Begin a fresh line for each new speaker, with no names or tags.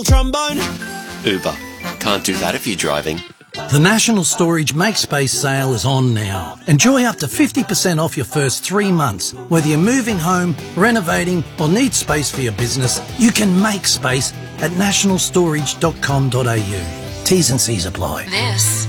trombone?
Uber. Can't do that if you're driving.
The National Storage MakeSpace sale is on now. Enjoy up to 50% off your first 3 months. Whether you're moving home, renovating or need space for your business, you can make space at nationalstorage.com.au. T's and C's apply.
This